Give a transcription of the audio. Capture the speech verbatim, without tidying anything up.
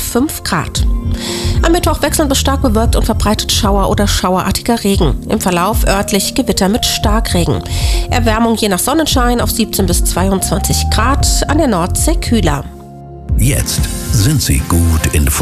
fünf Grad. Am Mittwoch wechselnd bis stark bewölkt und verbreitet Schauer oder schauerartiger Regen. Im Verlauf örtlich Gewitter mit Starkregen. Erwärmung je nach Sonnenschein auf siebzehn bis zweiundzwanzig Grad, an der Nordsee kühler. Jetzt sind Sie gut informiert.